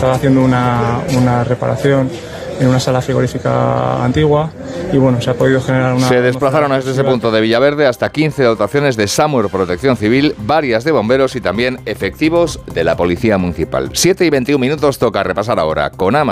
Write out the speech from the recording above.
estaba haciendo una reparación en una sala frigorífica antigua y bueno, se ha podido generar una... Se desplazaron desde ese punto de Villaverde hasta 15 dotaciones de SAMUR Protección Civil, varias de bomberos y también efectivos de la Policía Municipal. 7:21 toca repasar ahora con Ama.